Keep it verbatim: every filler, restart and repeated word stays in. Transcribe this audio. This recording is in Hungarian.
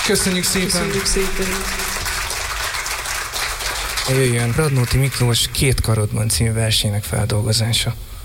Köszönjük szépen! Köszönjük szépen! Jöjjön Radnóti Miklós Két karodban című versének feldolgozása.